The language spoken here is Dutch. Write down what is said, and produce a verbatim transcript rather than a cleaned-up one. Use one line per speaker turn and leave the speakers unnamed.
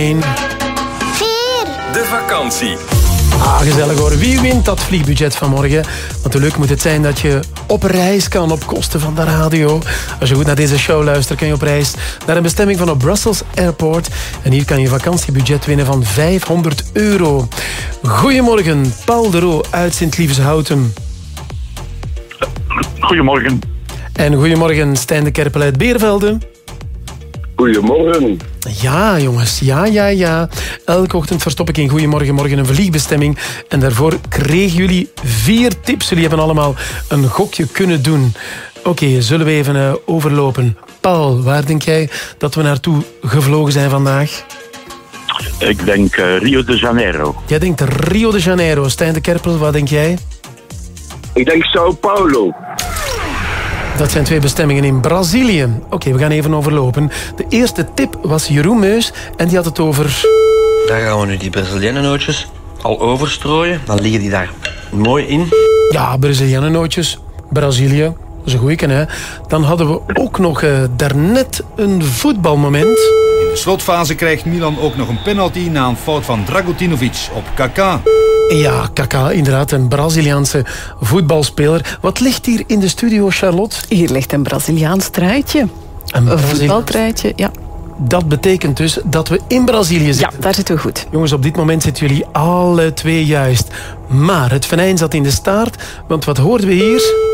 Vier.
De vakantie.
Ah, gezellig hoor. Wie wint dat vliegbudget van morgen? Want leuk moet het zijn dat je op reis kan op kosten van de radio. Als je goed naar deze show luistert, kan je op reis naar een bestemming van op Brussels Airport. En hier kan je vakantiebudget winnen van vijfhonderd euro. Goedemorgen, Paul de Roo uit Sint-Lievenshouten.
Goedemorgen.
En goedemorgen, Stijn de Kerpel uit Beervelde.
Goedemorgen.
Ja, jongens. Ja, ja, ja. Elke ochtend verstop ik in Goedemorgen Morgen een vliegbestemming. En daarvoor kregen jullie vier tips. Jullie hebben allemaal een gokje kunnen doen. Oké, okay, zullen we even uh, overlopen. Paul, waar denk jij dat we naartoe gevlogen zijn vandaag?
Ik denk uh, Rio de Janeiro.
Jij denkt Rio de Janeiro. Stijn de Kerpel, wat denk jij?
Ik denk Sao Paulo.
Dat zijn twee bestemmingen in Brazilië. Oké, okay, we gaan even overlopen. De eerste tip was Jeroen Meus en die had het over...
Daar gaan we nu die Braziliannennootjes al overstrooien. Dan liggen die daar mooi in.
Ja, Braziliannennootjes. Brazilië. Dat is een goeie, hè. Dan hadden we ook nog uh, daarnet een voetbalmoment.
In de slotfase krijgt Milan ook nog een penalty na een fout van Dragutinovic op Kaká.
Ja, Kaká, inderdaad, een Braziliaanse voetbalspeler. Wat ligt hier in de studio, Charlotte?
Hier ligt een Braziliaans truitje.
Een,
een
Braziliaans...
voetbaltruitje, ja.
Dat betekent dus dat we in Brazilië zitten.
Ja, daar zitten we goed.
Jongens, op dit moment zitten jullie alle twee juist. Maar het venijn zat in de staart, want wat hoorden we hier?